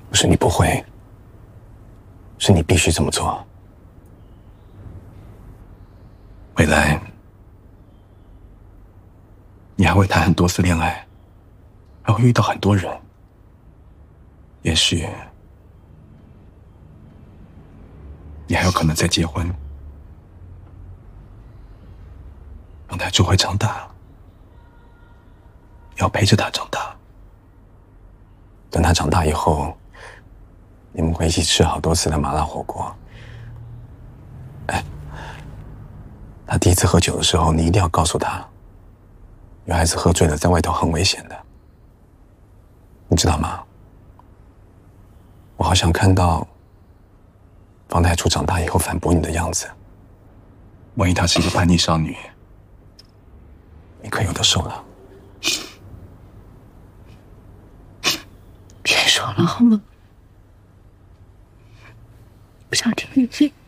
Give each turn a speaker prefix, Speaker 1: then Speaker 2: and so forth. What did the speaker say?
Speaker 1: 不是你不会，是你必须这么做。未来，你还会谈很多次恋爱，还会遇到很多人，也许你还有可能再结婚。方台珠会长大，要陪着他长大。等他长大以后，你们会一起吃好多次的麻辣火锅。哎，他第一次喝酒的时候，你一定要告诉他，女孩子喝醉了在外头很危险的，你知道吗？我好想看到方太初长大以后反驳你的样子。万一她是一个叛逆少女，你可有的受了。
Speaker 2: 别说了好吗？不想听你。